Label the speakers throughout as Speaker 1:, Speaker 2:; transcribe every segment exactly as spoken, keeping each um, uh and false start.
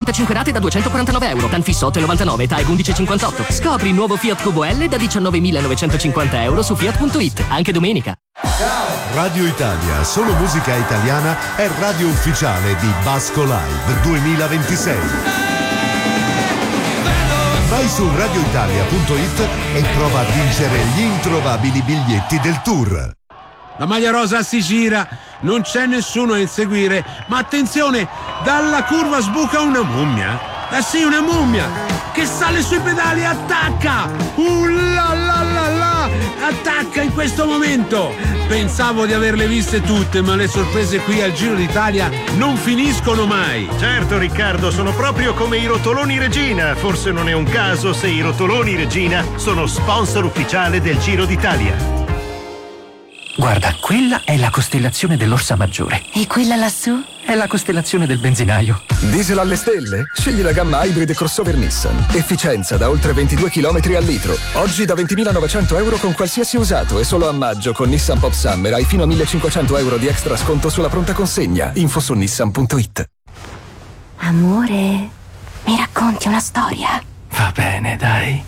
Speaker 1: quarantacinque rate da duecentoquarantanove euro. Tanfisso otto virgola novantanove, T A E undici virgola cinquantotto. Scopri il nuovo Fiat Cubo L da diciannovemilanovecentocinquanta euro su Fiat punto it, anche domenica.
Speaker 2: Radio Italia, solo musica italiana, è radio ufficiale di Basco Live duemilaventisei. Vai su radioitalia punto it e prova a vincere gli introvabili biglietti del tour.
Speaker 3: La maglia rosa si gira, non c'è nessuno a inseguire, ma attenzione, dalla curva sbuca una mummia. Eh sì, una mummia che sale sui pedali e attacca. Uh la la la la, attacca in questo momento. Pensavo di averle viste tutte, ma le sorprese qui al Giro d'Italia non finiscono mai.
Speaker 4: Certo Riccardo, sono proprio come i rotoloni Regina. Forse non è un caso se i rotoloni Regina sono sponsor ufficiale del Giro d'Italia.
Speaker 5: Guarda, quella è la costellazione dell'Orsa Maggiore.
Speaker 6: E quella lassù?
Speaker 5: È la costellazione del benzinaio.
Speaker 7: Diesel alle stelle? Scegli la gamma Hybrid crossover Nissan. Efficienza da oltre ventidue chilometri al litro. Oggi da ventimilanovecento euro con qualsiasi usato e solo a maggio con Nissan Pop Summer hai fino a millecinquecento euro di extra sconto sulla pronta consegna. Info su nissan punto it.
Speaker 6: Amore, mi racconti una storia?
Speaker 5: Va bene, dai.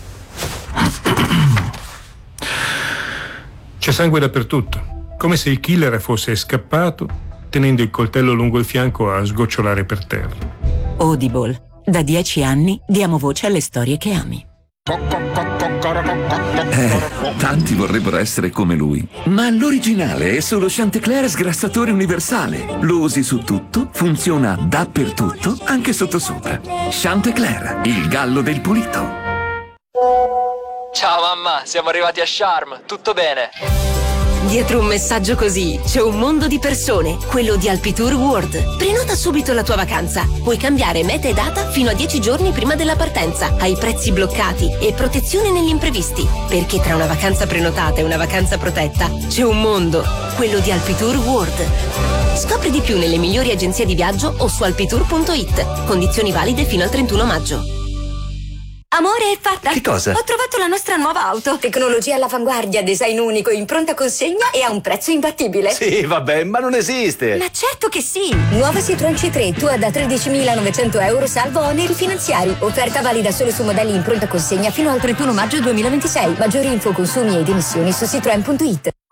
Speaker 8: C'è sangue dappertutto, come se il killer fosse scappato, tenendo il coltello lungo il fianco a sgocciolare per terra.
Speaker 9: Audible. Da dieci anni diamo voce alle storie che ami.
Speaker 10: Eh, tanti vorrebbero essere come lui, ma l'originale è solo Chantecler sgrassatore universale. Lo usi su tutto, funziona dappertutto, anche sottosopra. Chantecler, il gallo del pulito.
Speaker 11: Ciao mamma, siamo arrivati a Sharm, tutto bene?
Speaker 9: Dietro un messaggio così c'è un mondo di persone, quello di Alpitour World. Prenota subito la tua vacanza. Puoi cambiare meta e data fino a dieci giorni prima della partenza. Hai prezzi bloccati e protezione negli imprevisti. Perché tra una vacanza prenotata e una vacanza protetta c'è un mondo, quello di Alpitour World. Scopri di più nelle migliori agenzie di viaggio o su alpitour punto it. Condizioni valide fino al trentuno maggio.
Speaker 6: Amore, è fatta!
Speaker 10: Che cosa?
Speaker 6: Ho trovato la nostra nuova auto. Tecnologia all'avanguardia, design unico, in pronta consegna e a un prezzo imbattibile.
Speaker 12: Sì, vabbè, ma non esiste.
Speaker 6: Ma certo che sì! Nuova Citroen C tre, tua da tredicimilanovecento euro salvo oneri finanziari. Offerta valida solo su modelli in pronta consegna fino al trentuno maggio duemilaventisei. Maggiori info, consumi ed emissioni su citroen punto it.